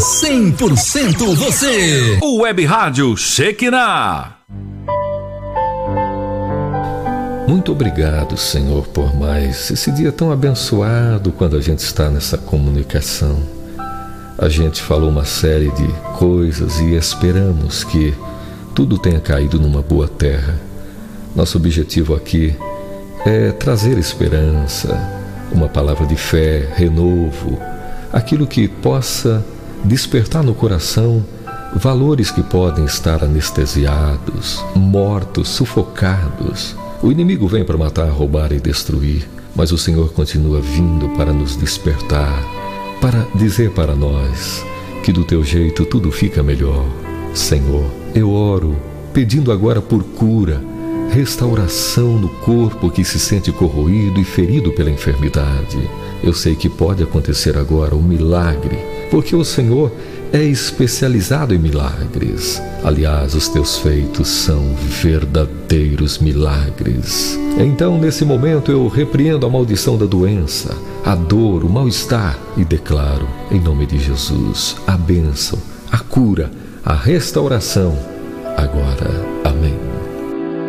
100% você. O Web Rádio Shekinah. Muito obrigado, Senhor, por mais esse dia tão abençoado quando a gente está nessa comunicação. A gente falou uma série de coisas e esperamos que tudo tenha caído numa boa terra. Nosso objetivo aqui é trazer esperança, uma palavra de fé, renovo, aquilo que possa despertar no coração valores que podem estar anestesiados, mortos, sufocados. O inimigo vem para matar, roubar e destruir, mas o Senhor continua vindo para nos despertar, para dizer para nós que do teu jeito tudo fica melhor. Senhor, eu oro pedindo agora por cura, restauração no corpo que se sente corroído e ferido pela enfermidade. Eu sei que pode acontecer agora um milagre, porque o Senhor é especializado em milagres. Aliás, os teus feitos são verdadeiros milagres. Então, nesse momento, eu repreendo a maldição da doença, a dor, o mal-estar e declaro, em nome de Jesus, a bênção, a cura, a restauração agora.